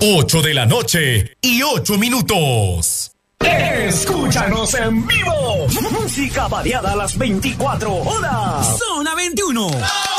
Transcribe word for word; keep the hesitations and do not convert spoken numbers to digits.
ocho de la noche y ocho minutos. Escúchanos en vivo. Música variada a las veinticuatro horas. Zona veintiuno.